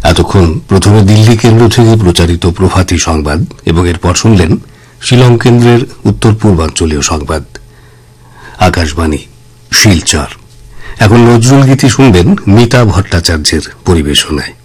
এতক্ষণ প্রথমে দিল্লি কেন্দ্র থেকে প্রচারিত প্রভাতী সংবাদ এবং এরপর শুনলেন শিলং কেন্দ্রের উত্তর পূর্বাঞ্চলীয় সংবাদ। আকাশবাণী শিলচর। এখন নজরুল গীতি শুনবেন মিতা ভট্টাচার্যের পরিবেশনায়।